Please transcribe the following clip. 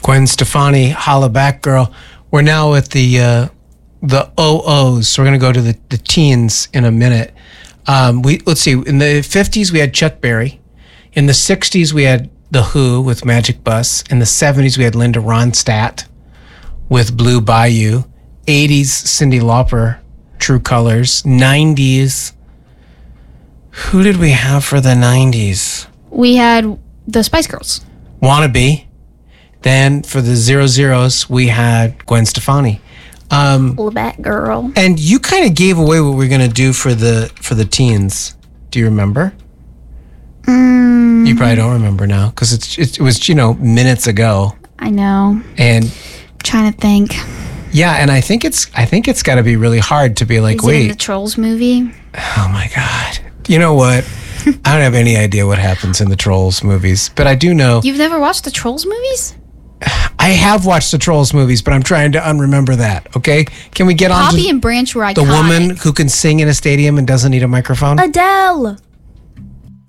Gwen Stefani, Holla Back Girl. We're now at the OOs, so we're going to go to the teens in a minute. Let's see. In the 50s, we had Chuck Berry. In the 60s, we had The Who with Magic Bus. In the 70s, we had Linda Ronstadt with Blue Bayou. 80s, Cyndi Lauper, True Colors. 90s, who did we have for the 90s? We had the Spice Girls. Wannabe. Then for the 00s, we had Gwen Stefani. Holla Back Girl. And you kind of gave away what we're going to do for the teens. Do you remember? You probably don't remember now because it was minutes ago. I know. And I'm trying to think. Yeah, and I think it's got to be really hard to be like, Is wait, it in the Trolls movie? Oh my God! You know what? I don't have any idea what happens in the Trolls movies, but I do know. You've never watched the Trolls movies? I have watched the Trolls movies, but I'm trying to unremember that. Okay, can we get on? Poppy and Branch were iconic. The woman who can sing in a stadium and doesn't need a microphone. Adele.